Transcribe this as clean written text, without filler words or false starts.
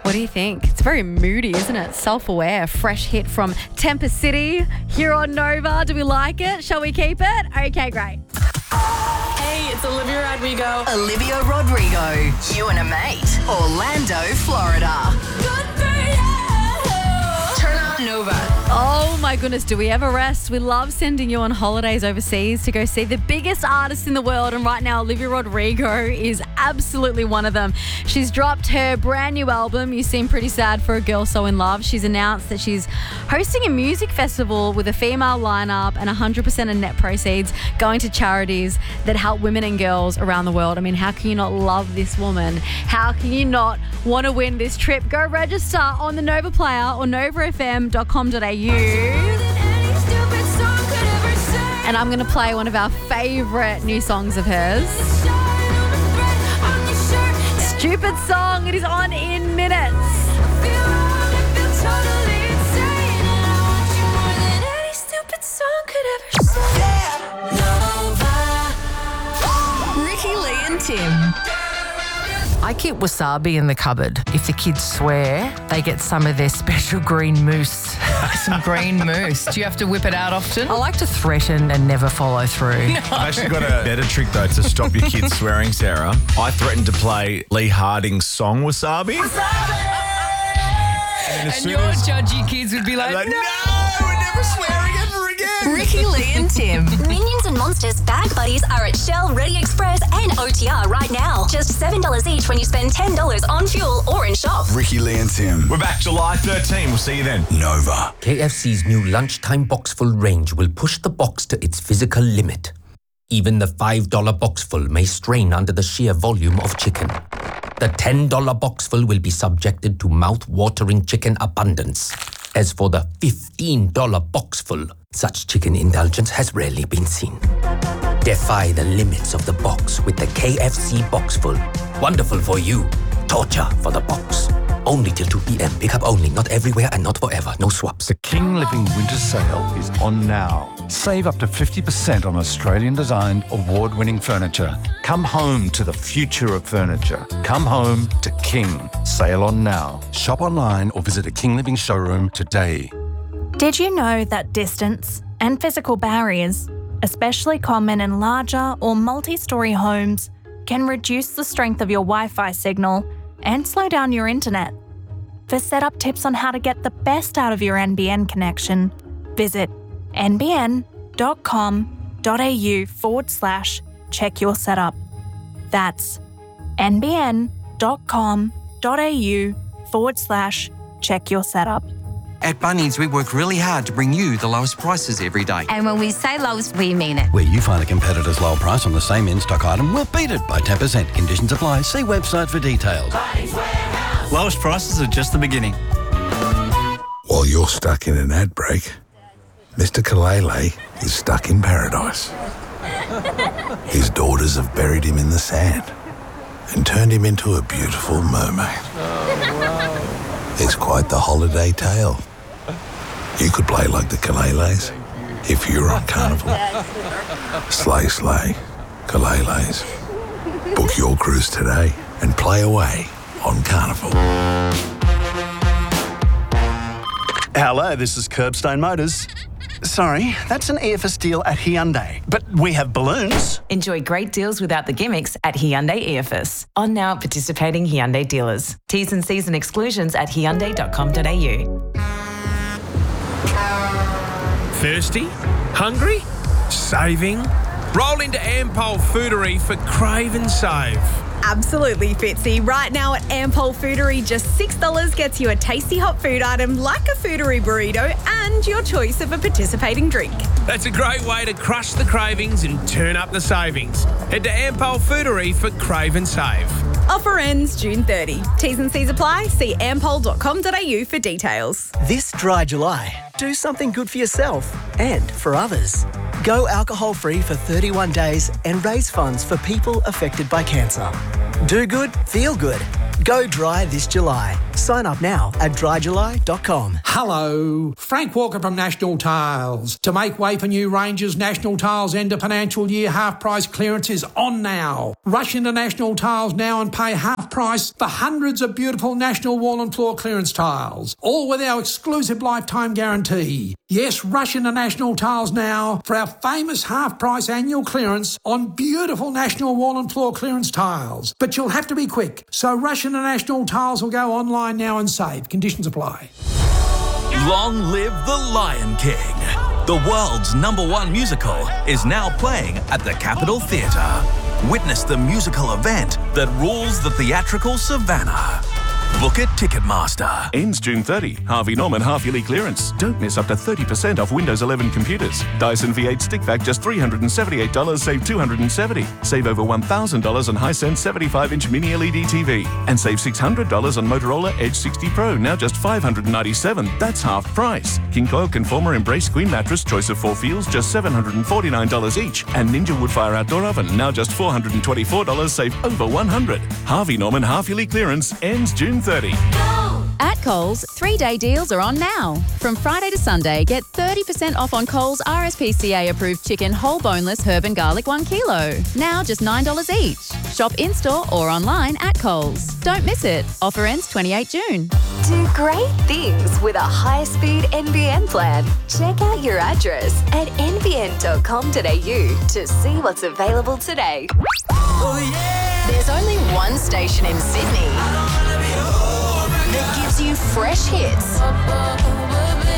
What do you think? It's very moody, isn't it? Self-aware, fresh hit from Temper City here on Nova. Do we like it? Shall we keep it? Okay, great. Hey, it's Olivia Rodrigo. Olivia Rodrigo. You and a mate. Orlando, Florida. Good for you. Turn up Nova. Oh my goodness, do we ever rest? We love sending you on holidays overseas to go see the biggest artists in the world, and right now Olivia Rodrigo is absolutely one of them. She's dropped her brand new album, You Seem Pretty Sad for a Girl So In Love. She's announced that she's hosting a music festival with a female lineup and 100% of net proceeds going to charities that help women and girls around the world. I mean, how can you not love this woman? How can you not want to win this trip? Go register on the Nova Player or novafm.com.au. And I'm going to play one of our favourite new songs of hers. Stupid Song. It is on in minutes. Ricky Lee and Tim. I keep wasabi in the cupboard. If the kids swear, they get some of their special green mousse. Some green mousse. Do you have to whip it out often? I like to threaten and never follow through. No. I've actually got a better trick, though, to stop your kids swearing, Sarah. I threatened to play Lee Harding's song, Wasabi. And your judgy kids would be like, no, we're never swearing ever again. Ricky Lee and Tim. Minions and Monsters Bag Buddies are at Shell, Ready Express and OTR right now. Just $7 each when you spend $10 on fuel or in shop. Ricky Lee and Tim. We're back July 13. We'll see you then. Nova. KFC's new lunchtime boxful range will push the box to its physical limit. Even the $5 boxful may strain under the sheer volume of chicken. The $10 boxful will be subjected to mouth-watering chicken abundance. As for the $15 boxful, such chicken indulgence has rarely been seen. Defy the limits of the box with the KFC boxful. Wonderful for you. Torture for the box. Only till 2 p.m. Pick up only, not everywhere and not forever. No swaps. The King Living Winter Sale is on now. Save up to 50% on Australian-designed, award-winning furniture. Come home to the future of furniture. Come home to King. Sale on now. Shop online or visit a King Living showroom today. Did you know that distance and physical barriers, especially common in larger or multi-storey homes, can reduce the strength of your Wi-Fi signal and slow down your internet? For setup tips on how to get the best out of your NBN connection, visit nbn.com.au/check your setup. That's nbn.com.au/check your setup. At Bunnings, we work really hard to bring you the lowest prices every day. And when we say lowest, we mean it. Where you find a competitor's low price on the same in-stock item, we'll beat it by 10%. Conditions apply. See website for details. Lowest prices are just the beginning. While you're stuck in an ad break, Mr. Kalele is stuck in paradise. His daughters have buried him in the sand and turned him into a beautiful mermaid. It's quite the holiday tale. You could play like the Kaleles if you were on Carnival. Slay, slay, Kaleles. Book your cruise today and play away on Carnival. Hello, this is Curbstone Motors. Sorry, that's an EFS deal at Hyundai. But we have balloons. Enjoy great deals without the gimmicks at Hyundai EFS. On now at participating Hyundai dealers. T's and C's and exclusions at hyundai.com.au. Thirsty? Hungry? Saving? Roll into Ampol Foodery for Crave and Save. Absolutely, Fitzy. Right now at Ampol Foodery, just $6 gets you a tasty hot food item like a Foodery burrito and your choice of a participating drink. That's a great way to crush the cravings and turn up the savings. Head to Ampol Foodery for Crave and Save. Offer ends June 30. T's and C's apply. See ampol.com.au for details. This dry July, do something good for yourself and for others. Go alcohol-free for 31 days and raise funds for people affected by cancer. Do good, feel good. Go dry this July. Sign up now at dryjuly.com. Hello, Frank Walker from National Tiles. To make way for new ranges, National Tiles end of financial year half price clearance is on now. Rush into National Tiles now and pay half price for hundreds of beautiful National wall and floor clearance tiles, all with our exclusive lifetime guarantee. Yes, rush into National Tiles now for our famous half price annual clearance on beautiful National wall and floor clearance tiles. But you'll have to be quick, so rush into National Tiles or go online now and save. Conditions apply. Long live the Lion King. The world's #1 musical is now playing at the Capitol Theatre. Witness the musical event that rules the theatrical savannah. Book at Ticketmaster. Ends June 30. Harvey Norman half-yearly clearance. Don't miss up to 30% off Windows 11 computers. Dyson V8 stick vac just $378, save $270. Save over $1,000 on Hisense 75-inch mini LED TV. And save $600 on Motorola Edge 60 Pro, now just $597. That's half price. King Coil Conformer Embrace Queen Mattress, choice of 4 feels, just $749 each. And Ninja Woodfire Outdoor Oven, now just $424, save over $100. Harvey Norman half-yearly clearance ends June 30. At Coles, 3-day deals are on now. From Friday to Sunday, get 30% off on Coles RSPCA-approved chicken whole boneless herb and garlic 1 kilo. Now just $9 each. Shop in-store or online at Coles. Don't miss it. Offer ends 28 June. Do great things with a high-speed NBN plan. Check out your address at nbn.com.au to see what's available today. Oh, yeah. There's only one station in Sydney that gives you fresh hits,